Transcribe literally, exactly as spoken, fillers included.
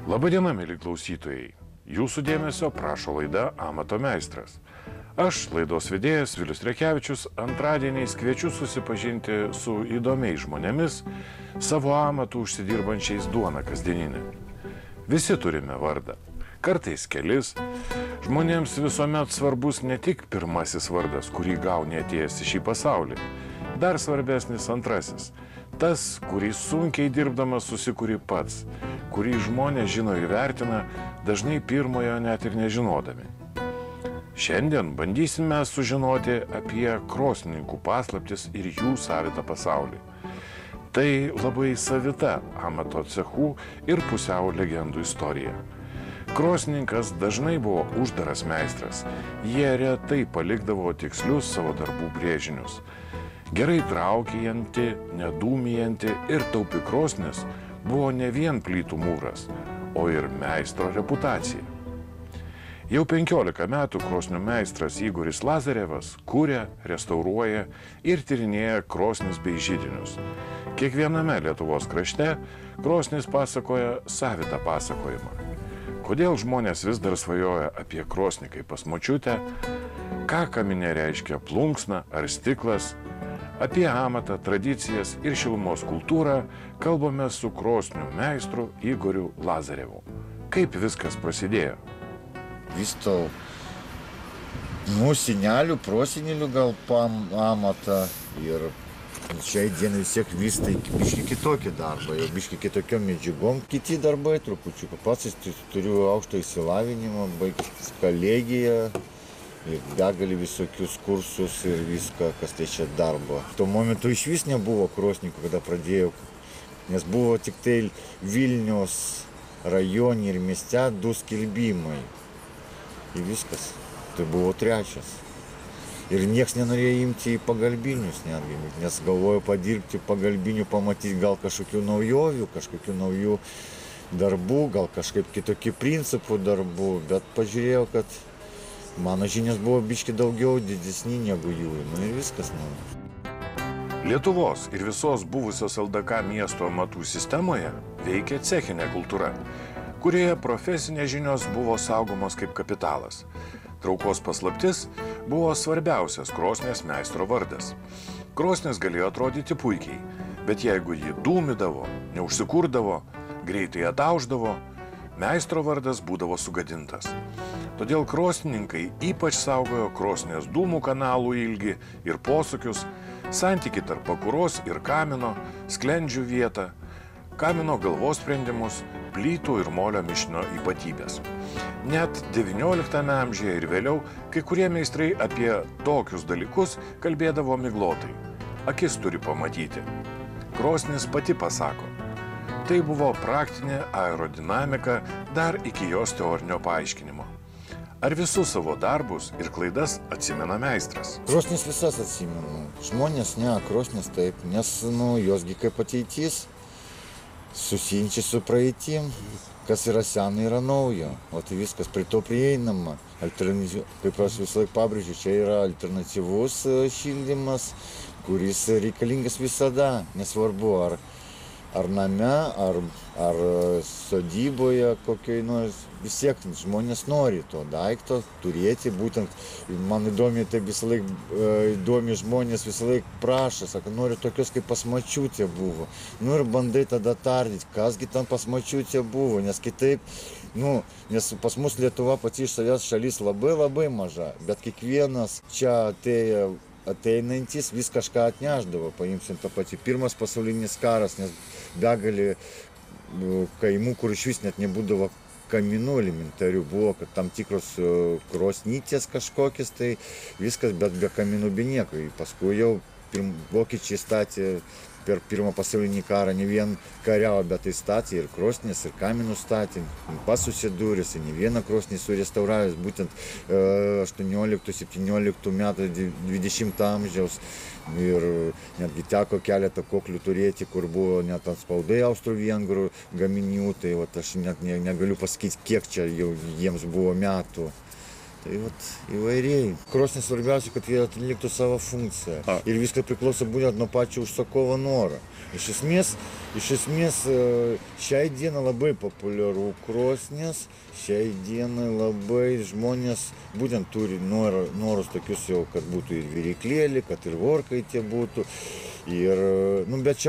Labadiena, mėly klausytojai. Jūsų dėmesio prašo laida Amato meistras. Aš, laidos vedėjas Vilius Rekevičius, antradieniais kviečiu susipažinti su įdomiais žmonėmis, savo amatų užsidirbančiais duoną kasdieninę. Visi turime vardą, kartais kelis. Žmonėms visuomet svarbus ne tik pirmasis vardas, kurį gauni atėjęs į šį pasaulį. Dar svarbesnis antrasis. Tas, kurį sunkiai dirbdamas susikuri pats, kurį žmonės žino ir vertina, dažnai pirmojo net ir nežinodami. Šiandien bandysime sužinoti apie krosnininkų paslaptis ir jų savitą pasaulį. Tai labai savita amato cechų ir pusiau legendų istorija. Krosnininkas dažnai buvo uždaras meistras. Jie retai palikdavo tikslius savo darbų brėžinius. Gerai traukianti, nedūmijanti ir taupi krosnis buvo ne vien plytų mūras, o ir meistro reputacija. Jau penkiolika metų krosnių meistras Igoris Lazarevas kuria, restauruoja ir tyrinėja krosnis bei židinius. Kiekviename Lietuvos krašte krosnis pasakoja savitą pasakojimą. Kodėl žmonės vis dar svajoja apie krosnį kaip pas močiutę, ką kaminė reiškia plunksna ar stiklas, apie amatą, tradicijas ir šilumos kultūrą kalbame su krosnių meistru Igoriu Lazarevu. Kaip viskas prasidėjo? Vystau, nu, senelių, prosenelių gal pam amatą ir šiai dienai vis tiek vystai biški kitokį darbą, jau biški kitokiom medžiagom. Kiti darbai trupučiuką. Pats turiu aukštą išsilavinimą, baigęs kolegiją. Ir begalį visokius kursus ir viską, kas tai čia darbo. Tuo momentu iš vis nebuvo krosnikų, kada pradėjau, nes buvo tik tai Vilniaus rajone ir mieste du skelbimai. Ir viskas. Tai buvo trečias. Ir nieks nenorėjo imti į pagalbinius netgi, nes galvoju padirbti pagalbinių, pamatyti gal kažkokių naujovių, kažkokių naujų darbų, gal kažkaip kitokių principų darbų, bet pažiūrėjau, kad mano žinios buvo biški daugiau didesni negu jų, nu ir viskas. Nu. Lietuvos ir visos buvusios L D K miesto amatų sistemoje veikia cechinė kultūra, kurioje profesinės žinios buvo saugomos kaip kapitalas. Traukos paslaptis buvo svarbiausias krosnės meistro vardas. Krosnis galėjo atrodyti puikiai, bet jeigu jį dūmidavo, neužsikurdavo, greitai atauždavo, meistro vardas būdavo sugadintas. Todėl krosnininkai ypač saugojo krosnės dūmų kanalų ilgį ir posūkius, santykį tarp pakuros ir kamino, sklendžių vietą, kamino galvos sprendimus, plytų ir molio mišinio ypatybės. Net devynioliktame amžiuje ir vėliau kai kurie meistrai apie tokius dalykus kalbėdavo miglotai. Akis turi pamatyti. Krosnis pati pasako. Tai buvo praktinė aerodinamika dar iki jos teorinio paaiškinimo. Ar visus savo darbus ir klaidas atsimena meistras? Krosnis visas atsimenu. Žmonės ne, krosnis taip, nes nu, josgi kaip ateitis, susiinčia su praeitim. Kas yra sena, yra nauja, o tai viskas prie to prieinama. Alternatyv... Kaip aš visą laiką pabrėžiu, čia yra alternatyvus šildymas, kuris reikalingas visada, nesvarbu ar, ar name, ar, ar sodyboje kokioj nors. Vis tiek žmonės nori to daikto turėti, būtent man įdomi, tai visą laiką įdomi žmonės visą laiką prašo, sako, noriu tokios kaip pas močiutė buvo. Nu ir bandai tada tardyti, kasgi tam pas močiutė buvo, nes kitaip, nu, nes pas mus Lietuva pati iš savęs šalis labai labai maža, bet kiekvienas čia atėję ateinantis vis kažką atnešdavo, paimsim tą patį pirmas pasaulinis karas, nes begalį kaimų, kur iš vis net nebūdavo kaminų elementarių, buvo, kad tam tikros krosnytės kažkokias, tai viskas, bet be kaminų be nieko. Paskui jau pirm, vokiečiai statė per pirmą pasaulinį karą ne vien kariavo, bet tai statė ir krosnės, ir kaminų statė. Pas susidūrėsi, ne vieną krosnį surestauravęs, būtent aštuonioliktų septynioliktų metų dvidešimto amžiaus. Ir netgi teko keletą koklių turėti, kur buvo net atspaudai austro-vengrų gaminių, tai vat, aš net ne, negaliu pasakyti, kiek čia jau jiems buvo metų. Tai vat įvairiai. Krosnis svarbiausia, kad jie atliktų savo funkciją. A. Ir viskas priklauso būtent nuo pačio užsakovo noro. Iš esmės, iš esmės e, šiai dienai labai populiaru krosnis, šiai dienai labai žmonės būtent turi noro, norus tokius jau, kad būtų ir viryklėlį, kad ir vorkai tie būtų. Ir, nu, bet čia